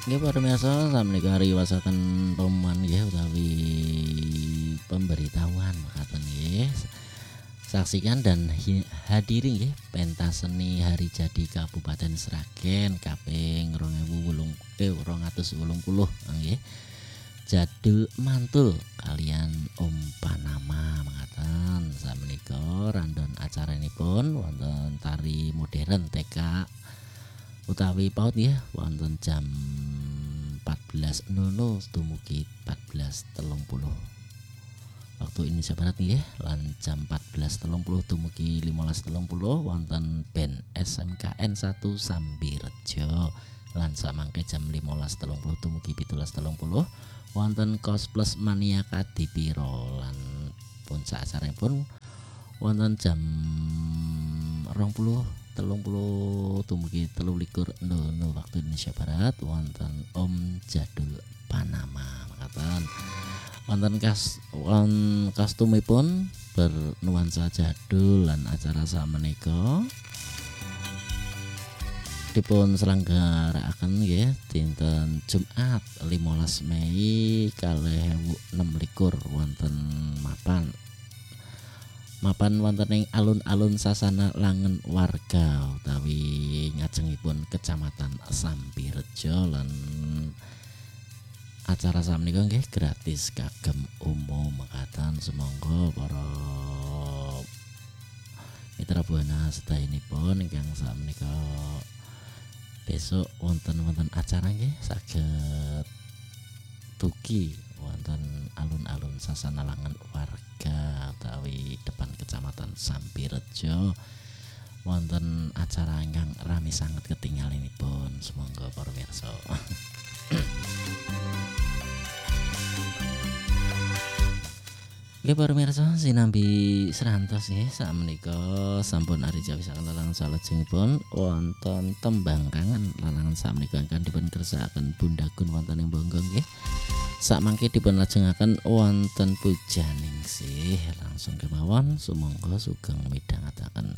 Nggih para miyarsa sakmenika riyosaken pengumuman nggih utawi pemberitahuan makaten nggih. Saksikan dan hadiri nggih pentas seni Hari Jadi Kabupaten Sragen kaping 2080 nggih. Jadul mantul kalian Om Panama makaten sakmenika random acaranipun wonten tari modern TK utawi PAUD nggih wonten jam 14.00 dumugi 14.30 waktu Indonesia Barat nggih lan jam 14.30 dumugi 15.30 wonten band SMKN 1 Sambirejo lan samangke jam 15.30 dumugi 17.30 wonten Kos Plus Mania Kadipiro lan puncak acaranipun wonten jam 20.30 dumugi 23.00 waktu Indonesia Barat wonten Om Jadul Panama makaten. Wonten kostumipun bernuansa jadul lan acara sakmenika dipun selenggarakan nggih dinten Jumat 15 Mei 2026 wonten mapan wonten ing alun-alun Sasana Langen Warga utawi ngajengipun Kecamatan Sambirejo lan acara sakmenika nggih gratis kagem umum mekaten sumangga para mitra buana sedayanipun ingkang sakmenika besok wonten acara nggih saged tuki wonten alun-alun Sasana Langen Warga utawi depan Kecamatan Sambirejo wonten acara ingkang rame sanget ketinggalanipun sumangga para mirsa. Nggih para mirsa sinambi serantos nggih sakmenika sampun ari jawisaken lalangan salajengipun wonten tembang kangen lalangan sakmenika ingkang dipun kersakaken Bunda Gun wonten ing Bonggo nggih. Sakmangke dipun lajengaken wonten pujaningsih langsung kemawon sumangga sugeng midhangetaken.